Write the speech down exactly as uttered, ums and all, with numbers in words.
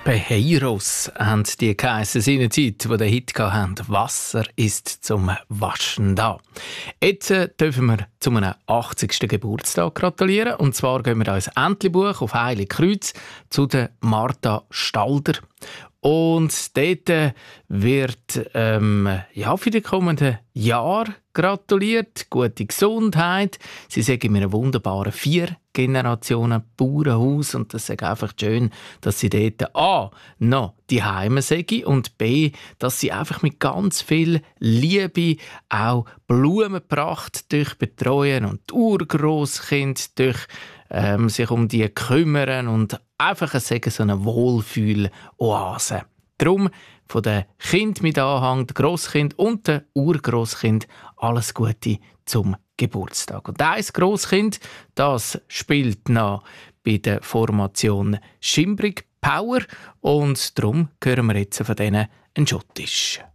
Peheiros haben die geheissen seinerzeit, die den Hit hatten. «Wasser ist zum Waschen da». Jetzt äh, dürfen wir zu einem achtzigsten Geburtstag gratulieren. Und zwar gehen wir ins Entlebuch auf Heiligkreuz zu der Martha Stalder. Und dort äh, wird ähm, ja, für die kommenden Jahre gratuliert. Gute Gesundheit. Sie sagen in einem wunderbaren vier Generationen Bauernhaus. Und das ist einfach schön, dass sie dort A. noch die Heime sagen und B. dass sie einfach mit ganz viel Liebe auch Blumenpracht durch betreuen und die Urgrosskind durch ähm, sich um die kümmern und einfach sagen, so eine Wohlfühl-Oase. Darum von den Kind mit Anhang, den Grosskind und den Urgrosskind alles Gute zum Geburtstag. Und ein Grosskind, das spielt noch bei der Formation Schimbrig Power und darum hören wir jetzt von denen einen Schottisch.